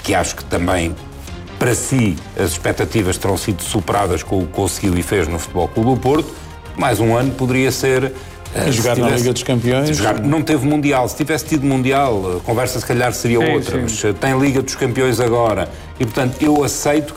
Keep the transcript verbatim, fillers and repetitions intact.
que acho que também, para si, as expectativas terão sido superadas com o que conseguiu e fez no Futebol Clube do Porto. Mais um ano poderia ser... Uh, jogar tivesse, na Liga dos Campeões. Jogar, não teve Mundial. Se tivesse tido Mundial, a conversa se calhar seria sim, outra. Sim. Mas tem Liga dos Campeões agora. E, portanto, eu aceito